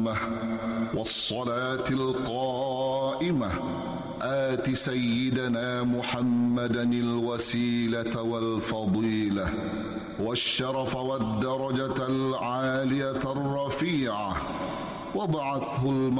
التامة والصلاة القائمة آت سيدنا محمدا الوسيلة والفضيلة والشرف والدرجة العالية الرفيعة وابعثه